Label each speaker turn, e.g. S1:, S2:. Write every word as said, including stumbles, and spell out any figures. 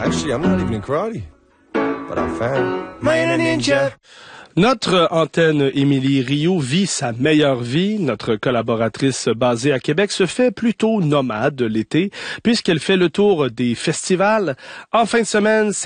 S1: Actually, I'm not even in karate, but I'm fan. Man a ninja.
S2: Notre antenne Émilie Rioux vit sa meilleure vie. Notre collaboratrice basée à Québec se fait plutôt nomade l'été puisqu'elle fait le tour des festivals. En fin de semaine, c'est